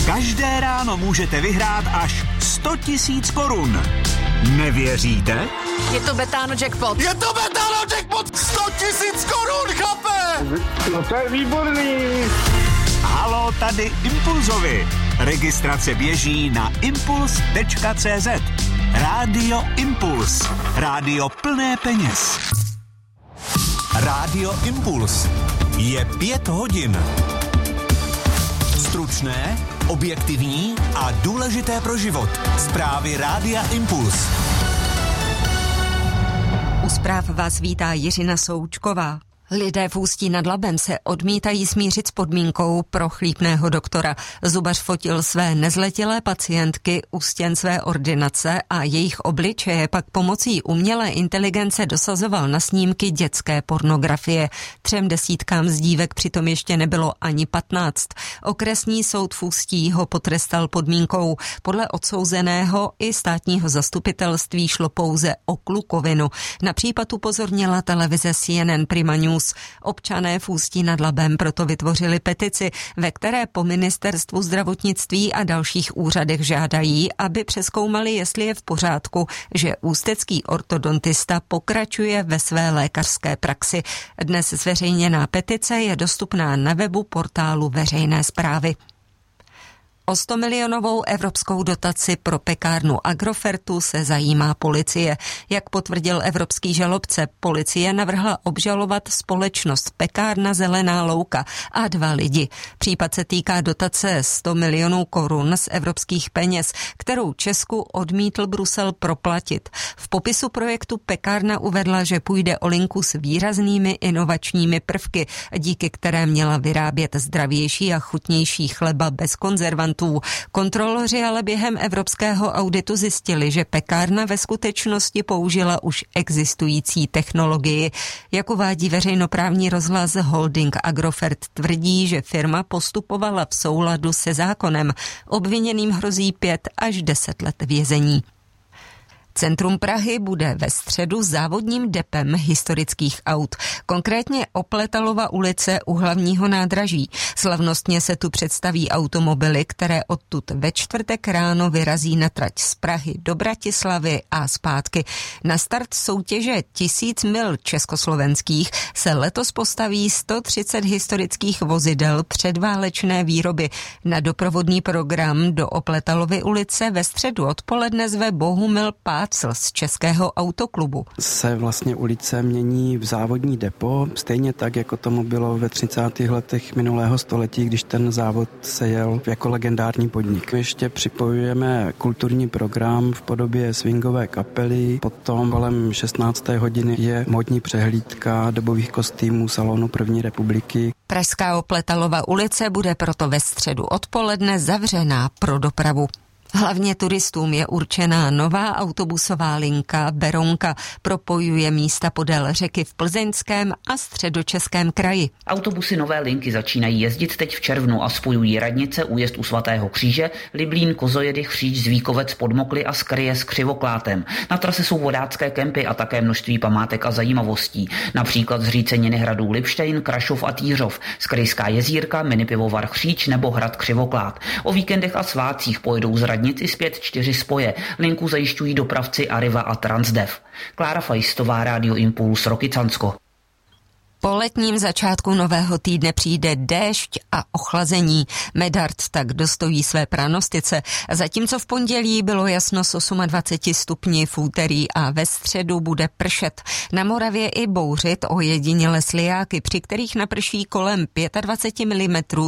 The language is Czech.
Každé ráno můžete vyhrát až 100 000 korun. Nevěříte? Je to Betano jackpot. Je to Betano jackpot! 100 000 korun, chlape! No to je výborný. Halo, tady Impulzovi. Registrace běží na impuls.cz. Rádio Impuls. Rádio plné peněz. Rádio Impuls. Je 5 hodin. Stručné, objektivní a důležité pro život. Zprávy Rádia Impuls. U zpráv vás vítá Jiřina Součková. Lidé v Ústí nad Labem se odmítají smířit s podmínkou pro chlípného doktora. Zubař fotil své nezletilé pacientky u stěn své ordinace a jejich obličeje pak pomocí umělé inteligence dosazoval na snímky dětské pornografie. 30 z dívek přitom ještě nebylo ani 15. Okresní soud v Ústí ho potrestal podmínkou. Podle odsouzeného i státního zastupitelství šlo pouze o klukovinu. Na případ upozornila televize CNN Prima News. Občané v Ústí nad Labem proto vytvořili petici, ve které po ministerstvu zdravotnictví a dalších úřadech žádají, aby přezkoumali, jestli je v pořádku, že ústecký ortodontista pokračuje ve své lékařské praxi. Dnes zveřejněná petice je dostupná na webu portálu veřejné správy. O 100 milionovou evropskou dotaci pro pekárnu Agrofertu se zajímá policie. Jak potvrdil evropský žalobce, policie navrhla obžalovat společnost Pekárna Zelená louka a 2 lidi. Případ se týká dotace 100 milionů korun z evropských peněz, kterou Česku odmítl Brusel proplatit. V popisu projektu pekárna uvedla, že půjde o linku s výraznými inovačními prvky, díky které měla vyrábět zdravější a chutnější chleba bez konzervantů. Kontroloři ale během evropského auditu zjistili, že pekárna ve skutečnosti použila už existující technologii. Jak uvádí veřejnoprávní rozhlas, holding Agrofert tvrdí, že firma postupovala v souladu se zákonem. Obviněným hrozí 5 až 10 let vězení. Centrum Prahy bude ve středu závodním depem historických aut, konkrétně Opletalova ulice u hlavního nádraží. Slavnostně se tu představí automobily, které odtud ve čtvrtek ráno vyrazí na trať z Prahy do Bratislavy a zpátky. Na start soutěže 1000 mil československých se letos postaví 130 historických vozidel předválečné výroby. Na doprovodný program do Opletalovy ulice ve středu odpoledne zve Bohumil z Českého autoklubu. Se vlastně ulice mění v závodní depo, stejně tak, jako tomu bylo ve 30. letech minulého století, když ten závod se jel jako legendární podnik. Ještě připojujeme kulturní program v podobě swingové kapely, potom kolem 16. hodiny je módní přehlídka dobových kostýmů salonu První republiky. Pražská Opletalova ulice bude proto ve středu odpoledne zavřená pro dopravu. Hlavně turistům je určená nová autobusová linka Berounka. Propojuje místa podél řeky v Plzeňském a Středočeském kraji. Autobusy nové linky začínají jezdit teď v červnu a spojují Radnice, újezd u Svatého Kříže, Liblín, Kozojedy, Chříč, Zvíkovec, Podmokly a Skryje s Křivoklátem. Na trase jsou vodácké kempy a také množství památek a zajímavostí. Například zříceniny hradů Lipštejn, Krašov a Týřov, Skryjská jezírka, minipivovar Chříč nebo hrad Křivoklát. O víkendech a svátcích pojedou z Radnic i zpět 4 spoje. Linku zajišťují dopravci Arriva a Transdev. Klára Fajstová, Rádio Impuls, Rokycansko. Po letním začátku nového týdne přijde déšť a ochlazení. Medard tak dostojí své pranostice. Zatímco v pondělí bylo jasno s 28 stupni, v úterý a ve středu bude pršet. Na Moravě i bouřit ojediněle slijáky, při kterých naprší kolem 25 mm